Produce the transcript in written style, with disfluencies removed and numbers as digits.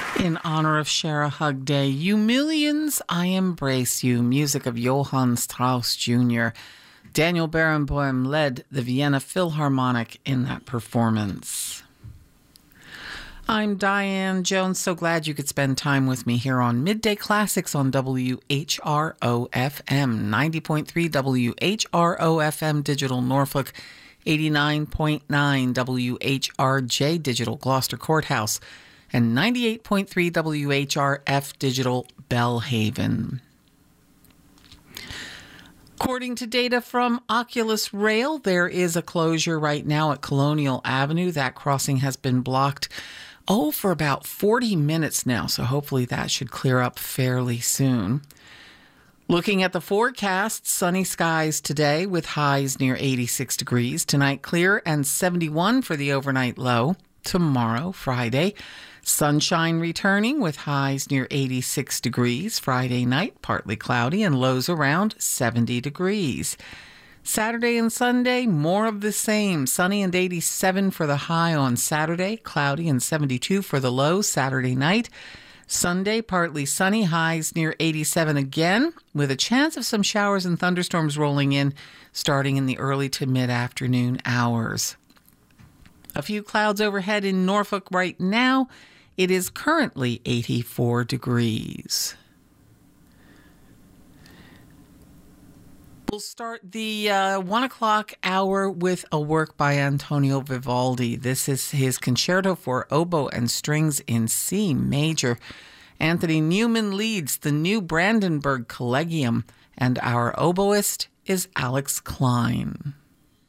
In honor of Share a Hug Day, you millions, I embrace you. Music of Johann Strauss Jr. Daniel Barenboim led the Vienna Philharmonic in that performance. I'm Diane Jones. So glad you could spend time with me here on Midday Classics on WHRO-FM, 90.3 WHRO-FM Digital Norfolk, 89.9 WHRJ Digital Gloucester Courthouse, and 98.3 WHRF Digital Bellhaven. According to data from Oculus Rail, there is a closure right now at Colonial Avenue. That crossing has been blocked, for about 40 minutes now, so hopefully that should clear up fairly soon. Looking at the forecast, sunny skies today with highs near 86 degrees. Tonight, clear and 71 for the overnight low. Tomorrow, Friday, sunshine returning with highs near 86 degrees. Friday night, partly cloudy and lows around 70 degrees. Saturday and Sunday, more of the same. Sunny and 87 for the high on Saturday, cloudy and 72 for the low Saturday night. Sunday, partly sunny, highs near 87 again, with a chance of some showers and thunderstorms rolling in starting in the early to mid-afternoon hours. A few clouds overhead in Norfolk right now. It is currently 84 degrees. We'll start the 1 o'clock hour with a work by Antonio Vivaldi. This is his Concerto for Oboe and Strings in C Major. Anthony Newman leads the New Brandenburg Collegium, and our oboist is Alex Klein.